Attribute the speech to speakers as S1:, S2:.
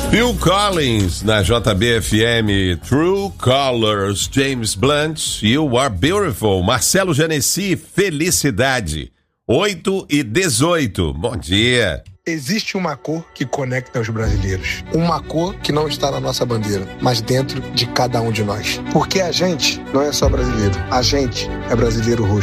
S1: Phil Collins na JBFM, True Colors, James Blunt, You Are Beautiful, Marcelo Genesi, Felicidade, 8h18, bom dia.
S2: Existe uma cor que conecta os brasileiros. Uma cor que não está na nossa bandeira, mas dentro de cada um de nós. Porque a gente não é só brasileiro, a gente é brasileiro roxo.